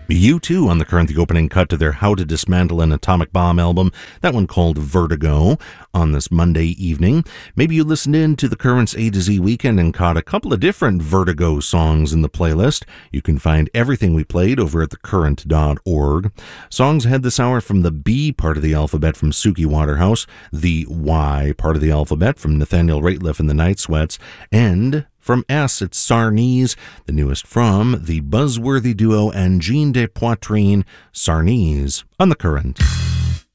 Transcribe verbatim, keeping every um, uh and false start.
U two on the Current, the opening cut to their How to Dismantle an Atomic Bomb album, that one called Vertigo, on this Monday evening. Maybe you listened in to the Current's A to Z Weekend and caught a couple of different Vertigo songs in the playlist. You can find everything we played over at the current dot org. Songs ahead this hour from the B part of the alphabet from Suki Waterhouse, the Y part of the alphabet from Nathaniel Rateliff and the Night Sweats, and from S, it's Sarnese, the newest from the buzzworthy duo Angine de Poitrine, Sarnese, on the Current.